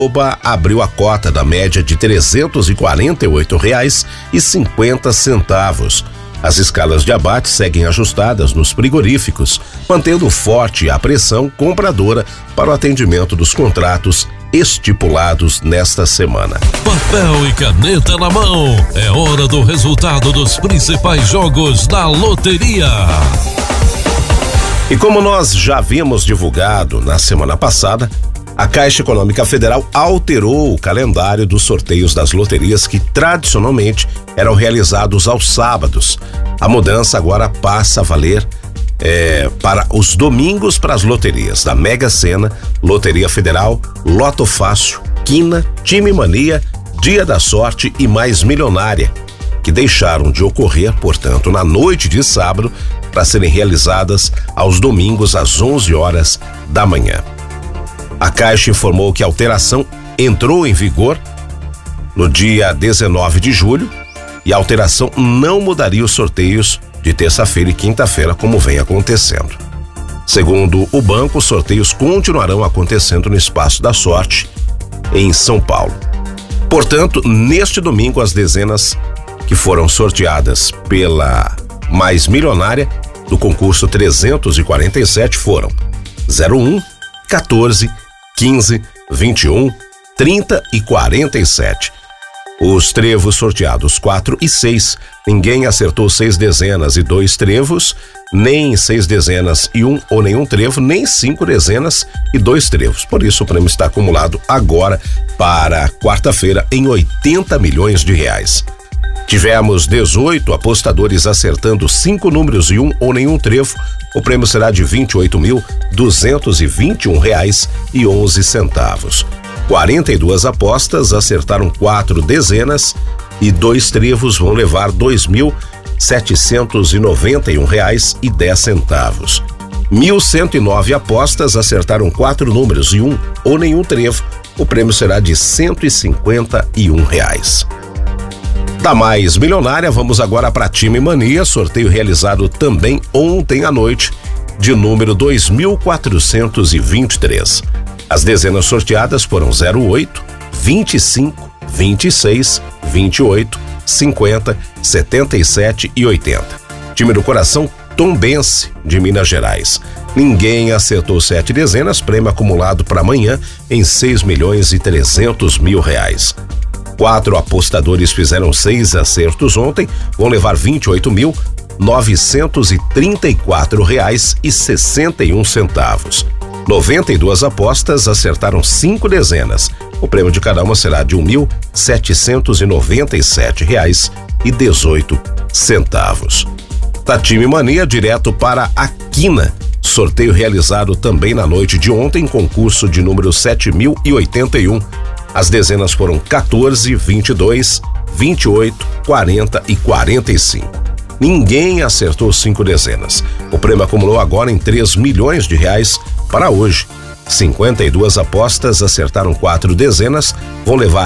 Oba abriu a cota da média de R$ 348,50. As escalas de abate seguem ajustadas nos frigoríficos, mantendo forte a pressão compradora para o atendimento dos contratos estipulados nesta semana. Papel e caneta na mão, é hora do resultado dos principais jogos da loteria. E como nós já havíamos divulgado na semana passada, a Caixa Econômica Federal alterou o calendário dos sorteios das loterias que tradicionalmente eram realizados aos sábados. A mudança agora passa a valer para os domingos para as loterias da Mega Sena, Loteria Federal, Loto Fácil, Quina, Time Mania, Dia da Sorte e Mais Milionária, que deixaram de ocorrer, portanto, na noite de sábado para serem realizadas aos domingos às 11 horas da manhã. A Caixa informou que a alteração entrou em vigor no dia 19 de julho e a alteração não mudaria os sorteios de terça-feira e quinta-feira, como vem acontecendo. Segundo o banco, os sorteios continuarão acontecendo no Espaço da Sorte, em São Paulo. Portanto, neste domingo, as dezenas que foram sorteadas pela Mais Milionária do concurso 347 foram 01, 14, 15, 21, 30 e 47. Os trevos sorteados 4 e 6, ninguém acertou 6 dezenas e 2 trevos, nem 6 dezenas e 1 ou nenhum trevo, nem 5 dezenas e 2 trevos. Por isso o prêmio está acumulado agora para quarta-feira em R$80 milhões. Tivemos 18 apostadores acertando 5 números e 1 ou nenhum trevo. O prêmio será de R$28.221,11. 42 apostas acertaram 4 dezenas e 2 trevos vão levar R$2.791,10. 1.109 apostas acertaram 4 números e 1 ou nenhum trevo. O prêmio será de R$151. Da Mais Milionária, vamos agora para Time Mania, sorteio realizado também ontem à noite, de número 2.423. As dezenas sorteadas foram 08, 25, 26, 28, 50, 77 e 80. Time do coração Tombense, de Minas Gerais. Ninguém acertou 7 dezenas, prêmio acumulado para amanhã em R$6.300.000. 4 apostadores fizeram 6 acertos ontem, vão levar R$28.934,61. 92 apostas acertaram 5 dezenas. O prêmio de cada uma será de R$1.797,18. Da Time Mania, direto para a Quina. Sorteio realizado também na noite de ontem, concurso de número 7.081. As dezenas foram 14, 22, 28, 40 e 45. Ninguém acertou 5 dezenas. O prêmio acumulou agora em R$3 milhões para hoje. 52 apostas acertaram 4 dezenas, vão levar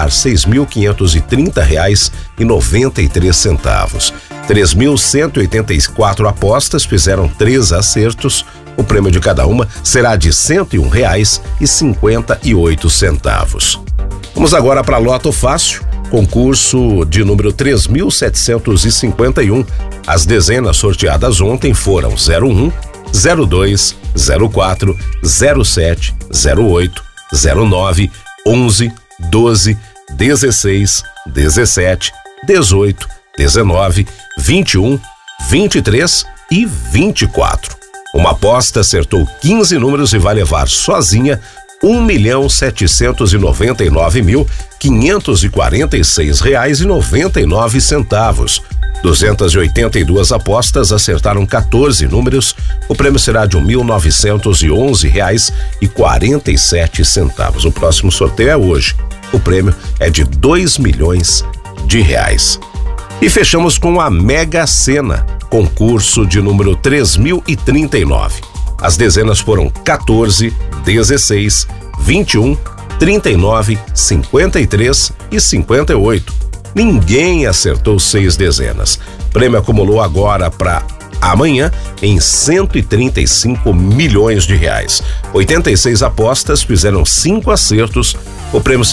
R$6.530,93. 3.184 apostas fizeram 3 acertos. O prêmio de cada uma será de R$101,58. Vamos agora para Loto Fácil, concurso de número 3.751. As dezenas sorteadas ontem foram 01, 02, 04, 07, 08, 09, 11, 12, 16, 17, 18, 19, 21, 23 e 24. Uma aposta acertou 15 números e vai levar sozinha R$1.799.546,99. 282 apostas acertaram 14 números. O prêmio será de R$1.911,47. O próximo sorteio é hoje. O prêmio é de R$2 milhões. E fechamos com a Mega Sena, concurso de número 3.039. As dezenas foram 14, 16, 21, 39, 53 e 58. Ninguém acertou 6 dezenas. Prêmio acumulou agora para amanhã em 135 milhões de reais. 86 apostas fizeram 5 acertos. O prêmio